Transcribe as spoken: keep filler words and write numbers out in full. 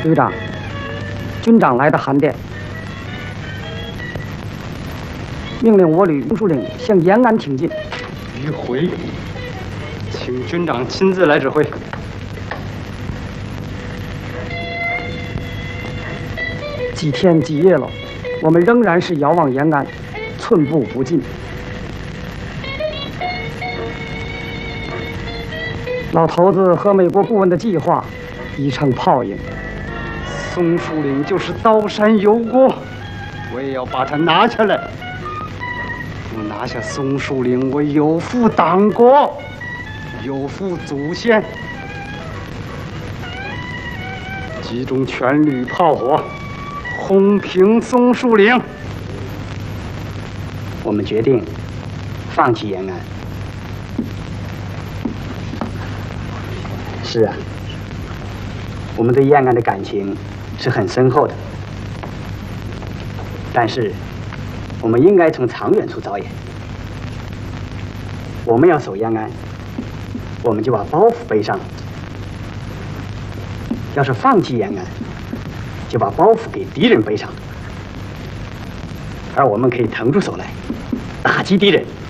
旅长，军长来的函电，命令我旅中书令向延安挺进。 迂回，请军长亲自来指挥。 几天几夜了，我们仍然是遥望延安，寸步不进。老头子和美国顾问的计划已成泡影。 松树岭就是刀山油锅，我也要把它拿下来。不拿下松树岭，我有负党国，有负祖先。集中全旅炮火，轰平松树岭。 我们决定放弃延安。是啊，我们对延安的感情是很深厚的，但是我们应该从长远处着眼。我们要守延安，我们就把包袱背上；要是放弃延安，就把包袱给敌人背上。而我们可以腾出手来，打击敌人。